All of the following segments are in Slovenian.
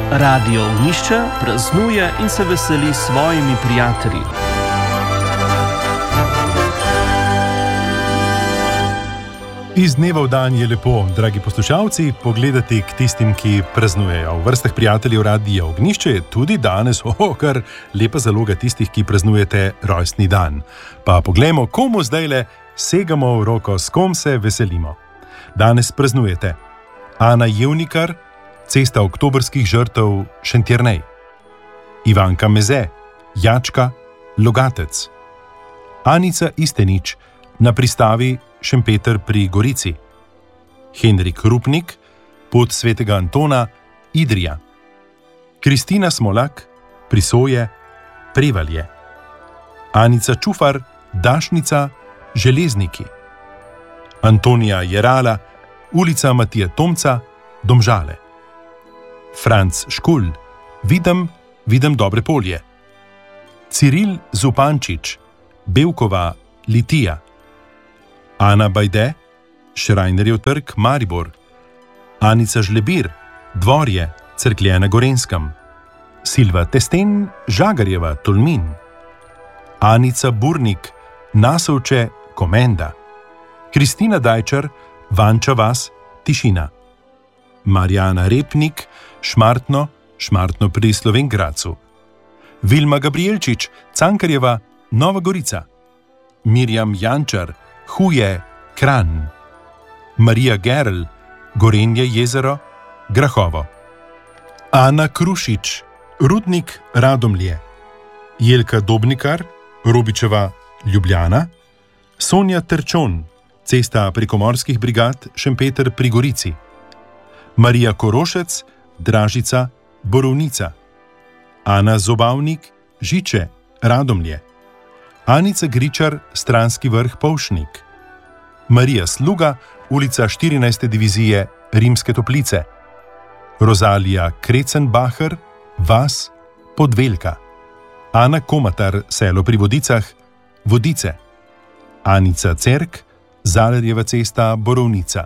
Radio Ognjišče praznuje in se veseli s svojimi prijatelji. Iz dneva v dan je lepo, dragi poslušalci, pogledati k tistim, ki praznujejo. V vrstah prijateljev Radia Ognjišče je tudi danes kar lepa zaloga tistih, ki praznujete rojstni dan. Pa poglejmo, komu zdajle segamo v roko, s kom se veselimo. Danes praznujete Ana Jevnikar, Cesta oktobrskih žrtev Šentjernej, Ivanka Meze, Jačka, Logatec, Anica Istenič, na pristavi Šempeter pri Gorici, Henrik Rupnik, Pot svetega Antona, Idrija, Kristina Smolak, Prisoje, Prevalje, Anica Čufar, Dašnica, Železniki, Antonija Jerala, Ulica Matija Tomca, Domžale, Franc Škulj, Vidim dobre polje, Ciril Zupančič, Bevkova, Litija, Ana Bajde, Šrajnerjev trg, Maribor, Anica Žlebir, Dvorje, Cerklje na Gorenskem, Silva Testen, Žagarjeva, Tolmin, Anica Burnik, Nasovče, Komenda, Kristina Dajčar, Vanča vas, Tišina, Marjana Repnik, Šmartno pri Slovenj-Gradcu, Vilma Gabrielčič, Cankarjeva, Nova Gorica, Mirjam Jančar, Huje, Kranj, Marija Gerl, Gorenje jezero, Grahovo, Ana Krušič, Rudnik, Radomlje, Jelka Dobnikar, Robičeva, Ljubljana, Sonja Terčon, Cesta prekomorskih brigad, Šempeter pri Gorici, Marija Korošec, Dražica, Borovnica, Ana Zobavnik, Žiče, Radomlje, Anica Gričar, Stranski vrh, Povšnik, Marija Sluga, ulica 14. divizije, Rimske Toplice, Rozalija Krecenbacher, Vas, Podvelka, Ana Komatar, Selo pri Vodicah, Vodice, Anica Cerk, Zalerjeva cesta, Borovnica,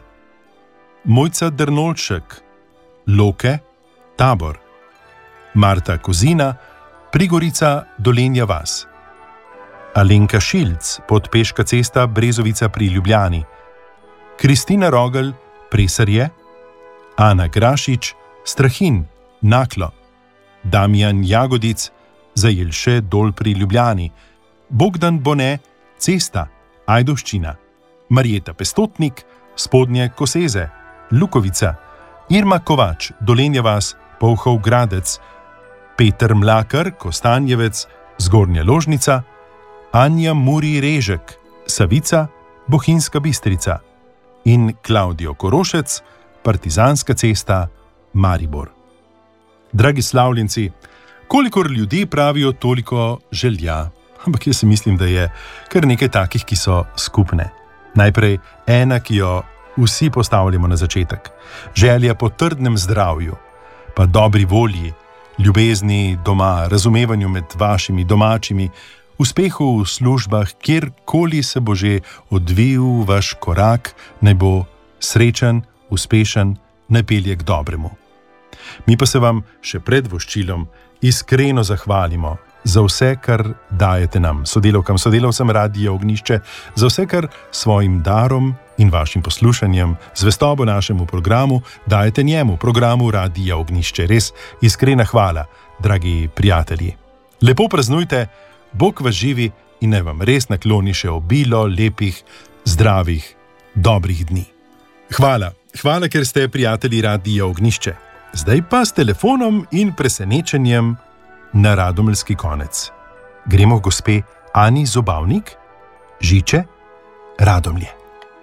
Mojca Drnolček, Loke, Tabor, Marta Kozina, Prigorica, Dolenja vas, Alenka Šilc, Podpeška cesta, Brezovica pri Ljubljani, Kristina Rogel, Presarje, Ana Grašič, Strahin, Naklo, Damjan Jagodic, Zajelše, Dol pri Ljubljani, Bogdan Bone, Cesta, Ajdovščina, Marjeta Pestotnik, Spodnje Koseze, Lukovica, Irma Kovač, Dolenja vas, Polhov Gradec, Peter Mlakar, Kostanjevec, Zgornja Ložnica, Anja Muri Režek, Savica, Bohinjska Bistrica in Klaudijo Korošec, Partizanska cesta, Maribor. Dragi slavljenci, kolikor ljudi pravijo, toliko želja, ampak jaz mislim, da je kar nekaj takih, ki so skupne. Najprej ena, ki jo vsi postavljamo na začetek. Želja po trdnem zdravju, pa dobri volji, ljubezni doma, razumevanju med vašimi domačimi, uspehu v službah, kjerkoli se bo že odvijal vaš korak, naj bo srečen, uspešen, naj pelje k dobremu. Mi pa se vam še pred voščilom iskreno zahvalimo za vse, kar dajete nam, sodelavkam, sodelavcem Radia Ognjišče, za vse, kar svojim darom in vašim poslušanjem, zvestobo našemu programu, dajete njemu, programu Radia Ognjišče. Res iskrena hvala, dragi prijatelji. Lepo praznujte, Bog vas živi in naj vam res nakloni še obilo lepih, zdravih, dobrih dni. Hvala, ker ste prijatelji Radia Ognjišče. Zdaj pa s telefonom in presenečenjem na radomljski konec. Gremo k gospe Ani Zobavnik, Žiče, Radomlje.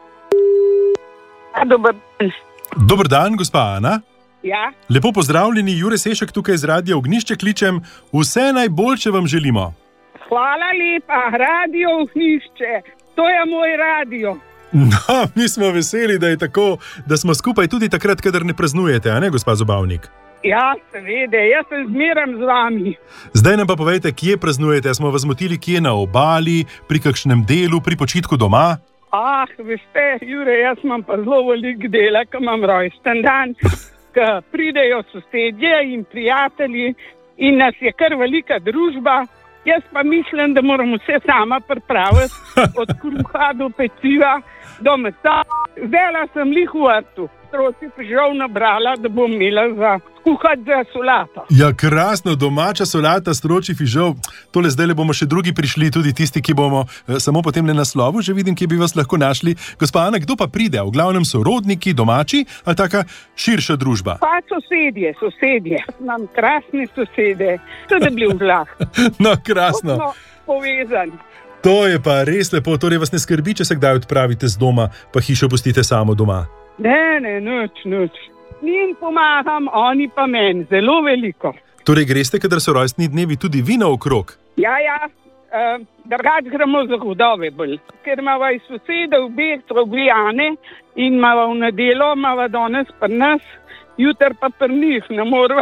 Dober dan, gospa Ana. Ja. Lepo pozdravljeni, Jure Sešek tukaj z Radia Ognjišče kličem. Vse najboljše vam želimo. Hvala lepa, Radio Ognjišče. To je moj radio. No, mi smo veseli, da je tako, da smo skupaj tudi takrat, kadar ne praznujete, a ne, gospa Zobavnik? Ja, seveda, jaz sem zmeraj z vami. Zdaj nam pa povejte, kje praznujete? Smo vas motili kje, na obali, pri kakšnem delu, pri počitku doma? Veste, Jure, jaz imam pa zelo veliko dela, ko imam rojsten dan. ko pridejo sosedje in prijatelji in nas je kar velika družba. Jaz pa mislim, da moramo vse sama pripraviti, od kruha do peciva, do mesa. Zdajla sem lih v vrtu, stroci fižol nabrala, da bom imela za kuhati za solato. Ja, krasno, domača solata, stročji fižol. Tole zdaj le bomo še drugi prišli, tudi tisti, ki bomo samo potem na naslovu, že vidim, kje bi vas lahko našli. Gospa Ana, kdo pa pride? V glavnem sorodniki, domači ali taka širša družba? Pa sosedje. Imam krasne sosede, tudi bili v vlah. No, krasno. Smo povezani. To je pa res lepo, torej vas ne skrbi, če se kdaj odpravite z doma, pa hišo pustite samo doma. Ne, nič. Njim pomagam, oni pa meni, zelo veliko. Torej greste, kadar so rojstni dnevi, tudi vi naokrog? Ja, drugače gremo za hodove bolj. Ker imamo iz sosede obeh trobljane in imamo v nedeljo, imamo danes pri nas, jutri pa pri njih, ne moramo,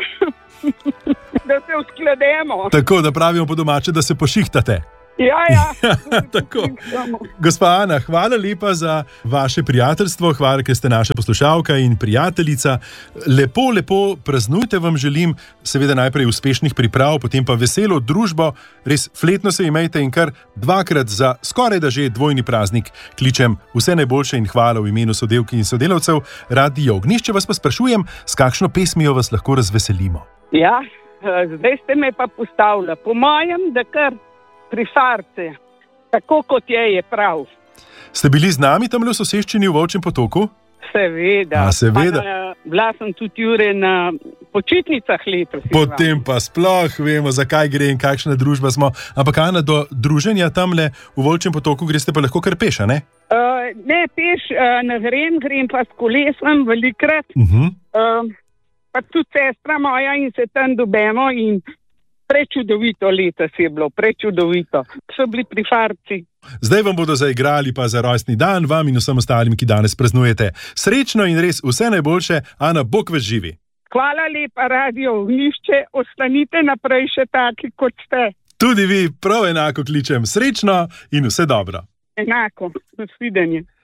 da se usklademo. Tako, da pravimo po domače, da se pošihtate. Ja. Tako. Gospa Ana, hvala lepa za vaše prijateljstvo, hvala, ker ste naša poslušalka in prijateljica. Lepo praznujte vam želim, seveda najprej uspešnih priprav, potem pa veselo družbo, res fletno se imejte in kar dvakrat za skoraj da že dvojni praznik kličem vse najboljše in hvala v imenu sodelavk in sodelavcev Radia Ognjišče. Vas pa sprašujem, s kakšno pesmijo vas lahko razveselimo? Ja, zdaj ste me pa postavili. Po mojem, da kar Prifarce, tako kot je prav. Ste bili z nami tam v soseščini v Volčjem Potoku? Seveda. Bila sem tudi Jure na počitnicah letos. Potem pa sploh vemo, zakaj gre in kakšna družba smo. Ampak Ana, do druženja tamle v Volčjem Potoku greste pa lahko kar peš, ne? Ne, peš ne grem pa s kolesom velikrat. Pa tudi sestra moja in se tam dobemo in prečudovito letos je bilo, prečudovito. So bili Prifarci. Zdaj vam bodo zaigrali pa za rojstni dan, vam in vsem ostalim, ki danes praznujete. Srečno in res vse najboljše, Ana, Bog vas živi. Hvala lepa, Radio Ognjišče, ostanite naprej še taki, kot ste. Tudi vi, prav enako kličem. Srečno in vse dobro. Enako, nasvidenje.